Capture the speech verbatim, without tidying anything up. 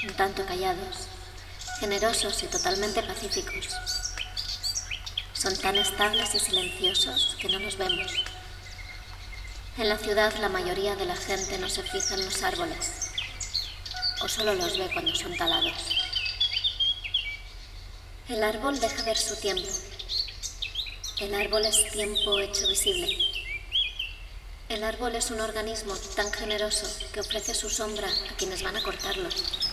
un tanto callados, generosos y totalmente pacíficos. Son tan estables y silenciosos que no los vemos. En la ciudad la mayoría de la gente no se fija en los árboles, o solo los ve cuando son talados. El árbol deja ver su tiempo. El árbol es tiempo hecho visible. El árbol es un organismo tan generoso que ofrece su sombra a quienes van a cortarlo.